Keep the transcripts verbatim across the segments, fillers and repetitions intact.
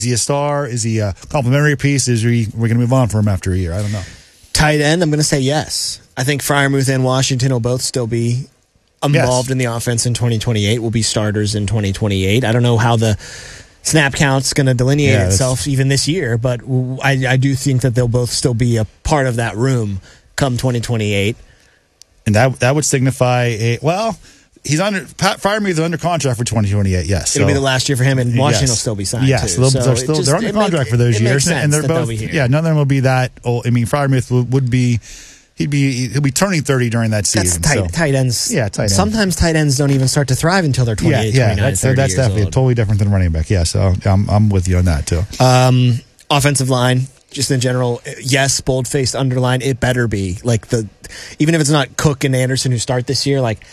Is he a star? Is he a complimentary piece? Is he, we're going to move on for him after a year? I don't know. Tight end, I'm going to say yes. I think Freiermuth and Washington will both still be involved yes. in the offense in twenty twenty-eight, will be starters in twenty twenty-eight. I don't know how the snap count's going to delineate yeah, itself even this year, but I, I do think that they'll both still be a part of that room come twenty twenty-eight. And that that would signify a, well, he's under, Pat Freiermuth is under contract for twenty twenty-eight, yes. It'll so, be the last year for him, and Washington yes. will still be signed, yes, too. Yes, so they're, still, just, they're under contract make, for those years. And they're both, yeah, none of them will be that old. I mean, Freiermuth would, would be, he'd be, he'll be turning thirty during that season. That's tight, so. tight ends. Yeah, tight ends. Sometimes tight ends don't even start to thrive until they're twenty-eight, yeah, yeah, twenty-nine, that's, thirty that's years definitely old. totally different than running back. Yeah, so I'm, I'm with you on that, too. Um, offensive line, just in general, yes, bold-faced underline, it better be. Like, the even if it's not Cook and Anderson who start this year, like,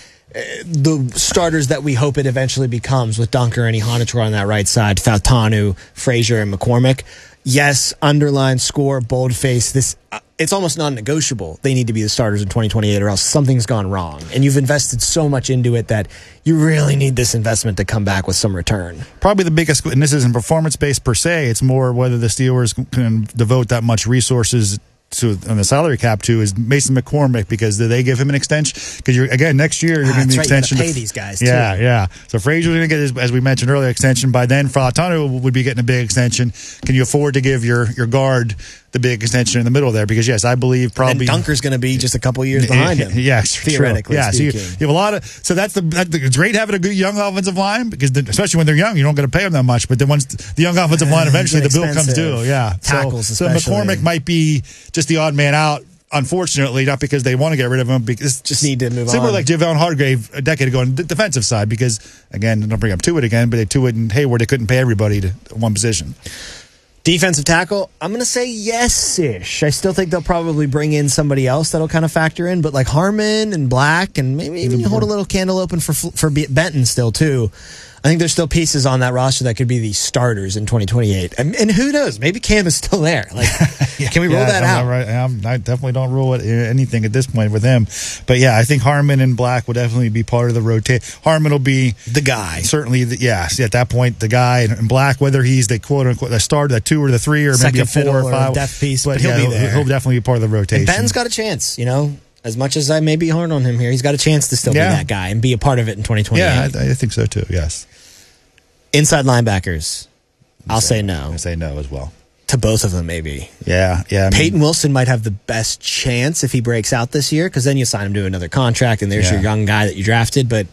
the starters that we hope it eventually becomes with Dunker and Ihanator on that right side, Fautanu, Frazier, and McCormick. Yes, underline, score, boldface. This uh, it's almost non-negotiable. They need to be the starters in twenty twenty-eight, or else something's gone wrong. And you've invested so much into it that you really need this investment to come back with some return. Probably the biggest, and this isn't performance-based per se. It's more whether the Steelers can devote that much resources to on the salary cap to is Mason McCormick, because do they give him an extension? Because you're again next year you're ah, going to right, extension. You pay these guys. Yeah, too. yeah. So Frazier's going to get his, as we mentioned earlier, extension by then. Fautanu would be getting a big extension. Can you afford to give your your guard the big extension in the middle there? Because yes, I believe probably and Dunker's going to be just a couple years behind him. Yeah, theoretically. Yeah, so you, speaking. you have a lot of. So that's the. That's the it's great having a good young offensive line, because the, especially when they're young, you don't going to pay them that much. But then once the young offensive line eventually the bill comes due, yeah. Tackles, so, so McCormick might be just the odd man out. Unfortunately, not because they want to get rid of him, because just need to move similar on. Like Javon Hargrave a decade ago on the defensive side, because again, don't bring up Tuitt again, but they Tuitt and Hayward, they couldn't pay everybody to one position. Defensive tackle, I'm going to say yes-ish. I still think they'll probably bring in somebody else that'll kind of factor in, but like Harmon and Black, and maybe even hold a little candle open for for Benton still too. I think there's still pieces on that roster that could be the starters in twenty twenty-eight. And, and who knows? Maybe Cam is still there. Like, yeah, can we roll yeah, that I'm out? Right. I'm, I definitely don't rule it, anything at this point with him. But yeah, I think Harmon and Black will definitely be part of the rotation. Harmon will be the guy. Certainly, the, yeah. See, at that point, the guy, and Black, whether he's the quote unquote the starter, the two or the three, or second maybe a four or five, or death piece, but, but he'll yeah, be he'll, there. He'll definitely be part of the rotation. And Ben's got a chance, you know. As much as I may be hard on him here, he's got a chance to still yeah. be that guy and be a part of it in twenty twenty-eight. Yeah, I, I think so too. Yes. Inside linebackers, I'll say, say no. I say no as well. To both of them, maybe. Yeah, yeah. I mean, Peyton Wilson might have the best chance if he breaks out this year, because then you sign him to another contract, and there's yeah. your young guy that you drafted. But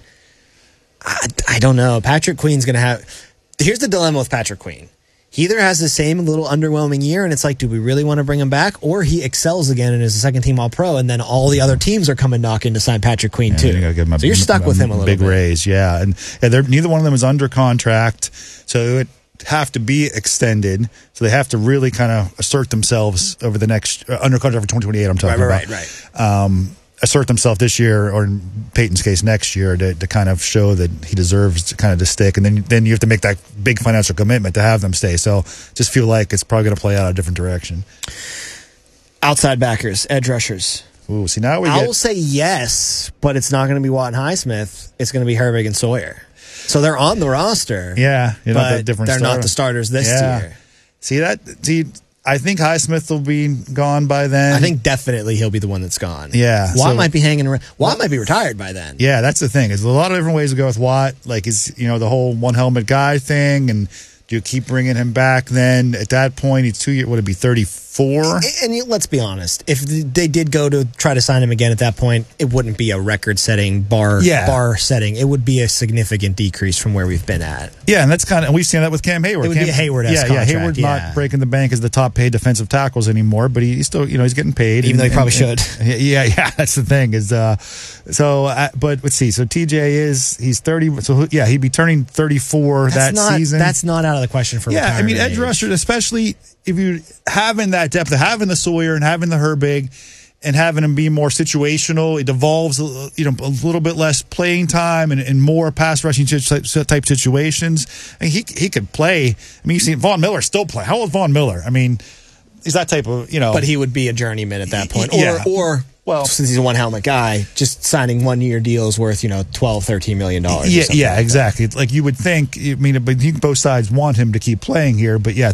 I, I don't know. Patrick Queen's going to have... Here's the dilemma with Patrick Queen. He either has the same little underwhelming year, and it's like, do we really want to bring him back? Or he excels again and is a second-team All-Pro, and then all the other teams are coming knocking to sign Patrick Queen, yeah, too. You give him a, so you're stuck a, with him a little big bit. Big raise, yeah. And yeah, they're, neither one of them is under contract, so it would have to be extended. So they have to really kind of assert themselves over the next, uh, under contract for twenty twenty-eight, I'm talking right, about. Right, right, um, assert themselves this year, or in Peyton's case next year, to, to kind of show that he deserves to kind of to stick. And then then you have to make that big financial commitment to have them stay. So just feel like it's probably going to play out a different direction. Outside backers, edge rushers. Ooh, see now we I get... will say yes, but it's not going to be Watt and Highsmith. It's going to be Herbig and Sawyer. So they're on the roster. Yeah, you know, but the different they're starter. not the starters this yeah. year. See that? See, I think Highsmith will be gone by then. I think definitely he'll be the one that's gone. Yeah, Watt so, might be hanging around. Watt might be retired by then. Yeah, that's the thing. There's a lot of different ways to go with Watt. Like, is you know the whole one helmet guy thing, and do you keep bringing him back? Then at that point, he's two years. Would it be thirty-four? And, and let's be honest, if they did go to try to sign him again at that point, it wouldn't be a record-setting bar yeah. bar setting. It would be a significant decrease from where we've been at. Yeah, and that's kind of, and we've seen that with Cam Hayward. It would Cam, be a Hayward-esque yeah, contract. Yeah, Hayward's yeah. not breaking the bank as the top-paid defensive tackles anymore, but he's still, you know, he's getting paid, even and, though he probably and, should. And, yeah, yeah, that's the thing is, uh, so, uh, but let's see. So T J is he's thirty. So yeah, he'd be turning thirty-four that's that not, season. That's not out of the question for yeah. I mean, edge age. rushers, especially if you having that depth, of having the Sawyer and having the Herbig, and having him be more situational, it devolves, you know, a little bit less playing time and, and more pass rushing type situations. And he he could play. I mean, you see Von Miller still play. How old is Von Miller? I mean, he's that type of, you know. But he would be a journeyman at that point, or yeah. or Well, since he's a one helmet guy, just signing one year deals worth, you know, twelve, thirteen million dollars. Yeah, yeah, like exactly. Like you would think, I mean, but both sides want him to keep playing here, but yeah,